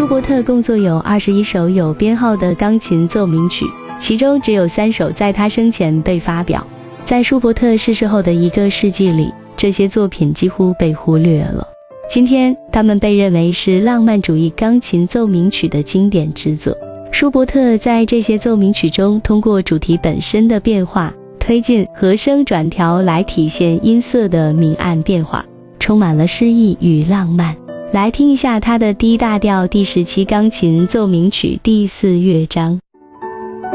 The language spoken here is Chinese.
舒伯特共作有21首有编号的钢琴奏鸣曲，其中只有3首在他生前被发表。在舒伯特逝世后的1个世纪里，这些作品几乎被忽略了。今天，他们被认为是浪漫主义钢琴奏鸣曲的经典之作。舒伯特在这些奏鸣曲中，通过主题本身的变化，推进和声转调来体现音色的明暗变化，充满了诗意与浪漫。来听一下他的 D 大调第17钢琴奏鸣曲第4乐章。